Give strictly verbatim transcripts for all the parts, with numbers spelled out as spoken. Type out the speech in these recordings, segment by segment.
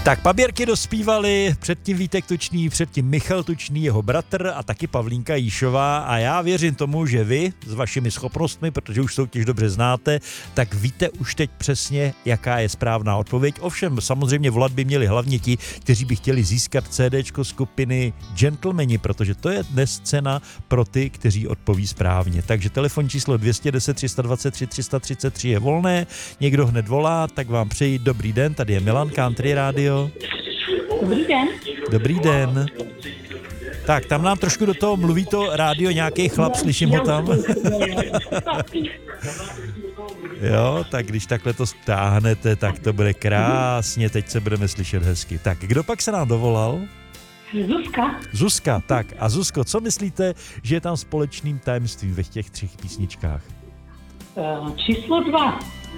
Tak Paběrky dospívali, předtím Vítek Tučný, předtím Michal Tučný, jeho bratr a taky Pavlínka Jíšová a já věřím tomu, že vy s vašimi schopnostmi, protože už soutěž dobře znáte, tak víte už teď přesně, jaká je správná odpověď. Ovšem samozřejmě volat by měli hlavně ti, kteří by chtěli získat CDčko skupiny Gentlemani, protože to je dnes cena pro ty, kteří odpoví správně. Takže telefonní číslo dvě jedna deset, tři dva tři, tři tři tři je volné, někdo hned volá, tak vám přeji dobrý den, tady je Milan, Country Radio. Dobrý den. Dobrý den. Tak, tam nám trošku do toho mluví to rádio, nějaký chlap, slyším ho tam. Jo, tak když takhle to stáhnete, tak to bude krásně, teď se budeme slyšet hezky. Tak, kdo pak se nám dovolal? Zuzka. Zuzka, tak a Zuzko, co myslíte, že je tam společným tajemstvím ve těch třech písničkách? Uh, číslo dva.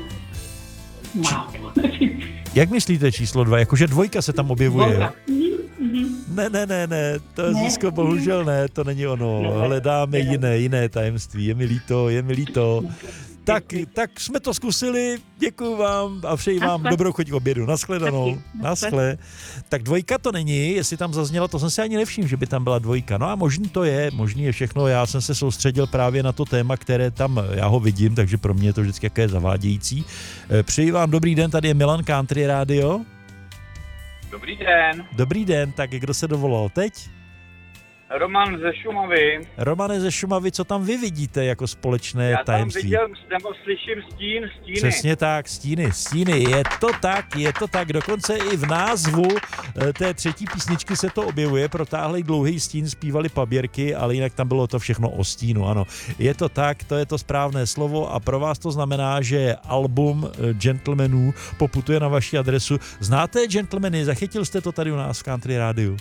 No. Jak myslíte číslo dva? Jakože dvojka se tam objevuje? Dvojka. Mm-hmm. Ne, ne, ne, ne, to je Zuzko, bohužel ne, to není ono. Hledáme jiné, jiné tajemství, je mi líto, je mi líto. Tak, tak jsme to zkusili, děkuju vám a přeji vám Naschle. dobrou chuť k obědu. Naschledanou. Naschle. Tak dvojka to není, jestli tam zazněla, to jsem si ani nevšiml, že by tam byla dvojka. No a možný to je, možný je všechno, já jsem se soustředil právě na to téma, které tam, já ho vidím, takže pro mě je to vždycky jaké zavádějící. Přeji vám dobrý den, tady je Milan, Country Radio. Dobrý den. Dobrý den, tak kdo se dovolal teď? Roman ze Šumavy. Romane ze Šumavy, co tam vy vidíte jako společné Já tam tajemství? viděl, nebo slyším stín, stíny. Přesně tak, stíny, stíny, je to tak, je to tak, dokonce i v názvu té třetí písničky se to objevuje, protáhlej dlouhý stín, zpívali Paběrky, ale jinak tam bylo to všechno o stínu, ano. Je to tak, to je to správné slovo a pro vás to znamená, že album Gentlemanů poputuje na vaši adresu. Znáte Gentlemany, zachytil jste to tady u nás v Country Rádiu?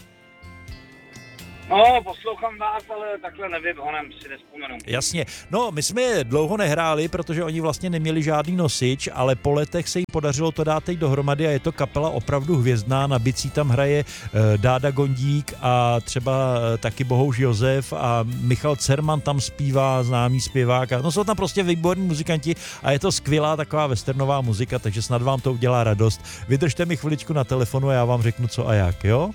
No, poslouchám vás, ale takhle nevím, honem si nespomenu. Jasně. No, my jsme je dlouho nehráli, protože oni vlastně neměli žádný nosič, ale po letech se jim podařilo to dát teď dohromady a je to kapela opravdu hvězdná. Na bicí tam hraje e, Dáda Gondík a třeba e, taky Bohouš Josef a Michal Cerman tam zpívá, známý zpěvák. A, no jsou tam prostě výborní muzikanti a je to skvělá taková westernová muzika, takže snad vám to udělá radost. Vydržte mi chviličku na telefonu a já vám řeknu co a jak, jo?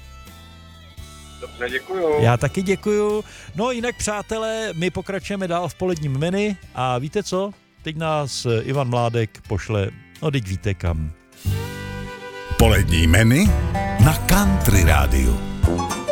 Dobře, děkuju. Já taky děkuju. No jinak, přátelé, my pokračujeme dál v poledním menu a víte co? Teď nás Ivan Mládek pošle, no teď víte kam. Polední menu na Country Rádiu.